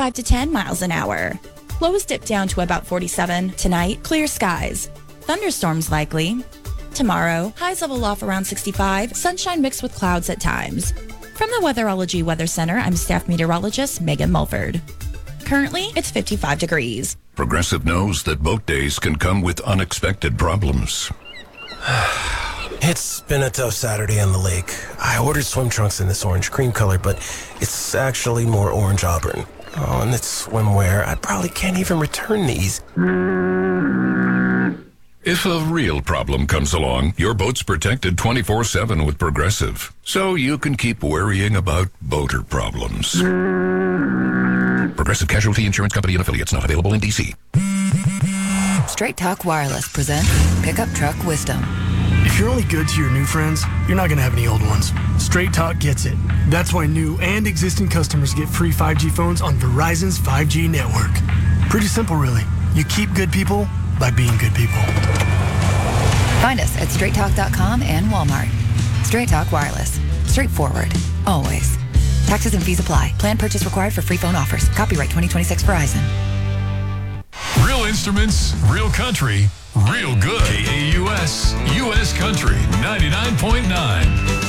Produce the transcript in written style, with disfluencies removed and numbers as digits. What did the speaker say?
5 to 10 miles an hour. Lows dip down to about 47. Tonight, clear skies. Thunderstorms likely. Tomorrow, highs level off around 65, sunshine mixed with clouds at times. From the Weatherology Weather Center, I'm staff meteorologist Megan Mulford. Currently, it's 55 degrees. Progressive knows that boat days can come with unexpected problems. It's been a tough Saturday on the lake. I ordered swim trunks in this orange cream color, but it's actually more orange auburn. Oh, and it's swimwear. I probably can't even return these. If a real problem comes along, your boat's protected 24/7 with Progressive, so you can keep worrying about boater problems. Progressive Casualty Insurance Company and Affiliates, not available in D.C. Straight Talk Wireless presents Pickup Truck Wisdom. If you're only good to your new friends, you're not going to have any old ones. Straight Talk gets it. That's why new and existing customers get free 5G phones on Verizon's 5G network. Pretty simple, really. You keep good people by being good people. Find us at straighttalk.com and Walmart. Straight Talk Wireless. Straightforward. Always. Taxes and fees apply. Plan purchase required for free phone offers. Copyright 2026 Verizon. Real instruments, real country, real good. KAUS, U.S. Country 99.9.